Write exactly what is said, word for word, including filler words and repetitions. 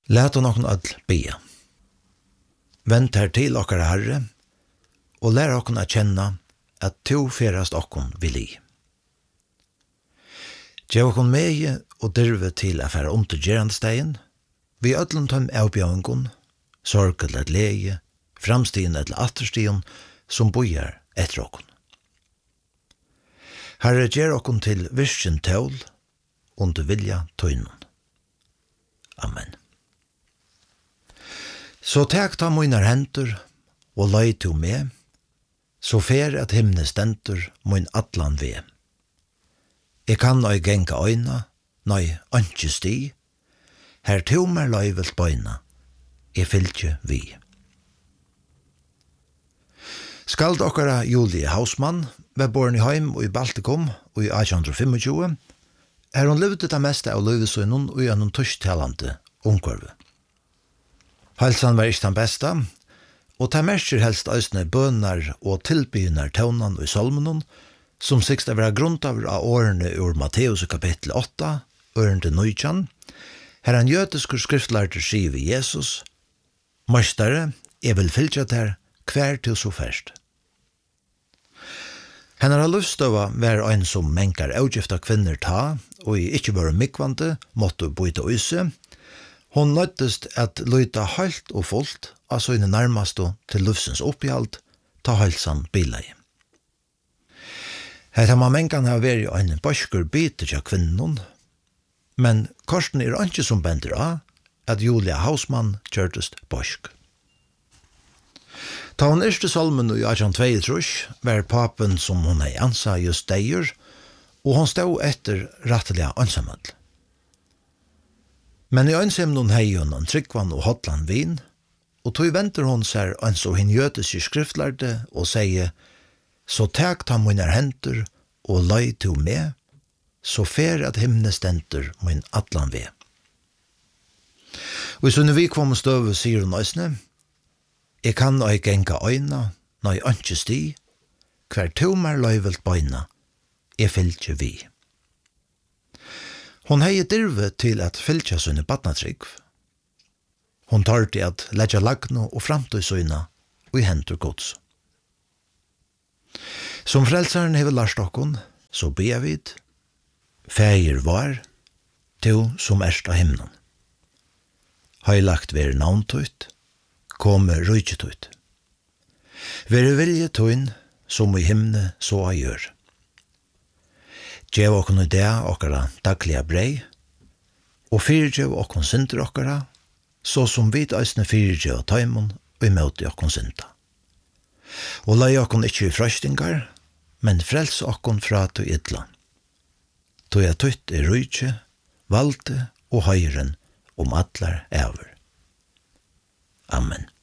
Lät nokon öll bia. Vent her til okkara Herre, og lær okkon a kjenna at to ferast okkon vil i. Gjev okkon meie og dyrve til a færa om til gerandstein, vi öllum tøm avbjørngon, sorg eller et leie, framstien eller atterstien, som bojar etter okkon. Herre gjer okkon til virkjen tål, under vilja tøynon. Amen. Så tek ta munar hentur, og løy to med, så fer at himne stentur mun atlan ve. Jeg kan nøy genga øyna, nøy ønske sti, her tomer løyvelt bøyna, jeg fylgje vi. Skald okkara Julie Hausmann, var born i heim og i Baltikum og i eighteen twenty-five, her hon levde det meste av løyvesøynon og gjennom tørstalante omkvarve. Halsan var ikke den beste, og ta merker helst øsne bønar og tilbynar tøvnan og i salmenon, som sikst av grunntaver av årene ur Matteus kapittel åtta, åren til nøytjan, her han jødeskur skriftlærte skriver Jesus, «Mørstere, jeg vil fylgja der, hver til så først». Hennar har lufstøva var ein som menkar avgifta kvinner ta, og i ikkje bare mikvante, måtte boita øyse. Hon nøttest at løyta halt og fullt, av søgne nærmaste til lufsens opphjalt, ta halsan bilei. Her har man menkan ha vært ein bøskur biter til kvinnen, men korsen er ikke som bender av at Julia Hausmann kjørtest bøsk. Ta hon erste salmen i eighteen twenty-two var papen som hon hei ansa just deier, og hon stod etter ratteliga ansamødl. Men i ansamødl hei hon en tryggvann og hotland vin, og tog venter hon seg ans og hin jødesiske skriftlærde og sier, så tek ta munar hentur og løy to med, så fer at himne stenter mun atlan ve. Og så når vi kom støve, sier hun òsne, jeg kan oi genga øyna, nøy ønske sti, hver tomar løyvelt bøyna, jeg fylgje vi. Hon hei dirve til at fylgja sunne badnatrygg. Hon tar til at leggja lagno og framtøy søyna, og i hentur gods. Som frelsaren hever lart okkon, så ber vid, feir var, to som erst av himnen. Heilagt ver navntøyt, komme rujtjutøyt. Vere vilje tøyn, som i himne så a gjør. Gjev okkon i det okkara dagliga brei, og fyrgjev okkon synder okkara, så som vid eisne fyrgjev tøymon og i møte okkon synda. Og lai okkon ikkje i frøstingar, men frels okkon fra to idla. To jeg tøyt er rujtje, valde og høyren om atlar æver. Amen.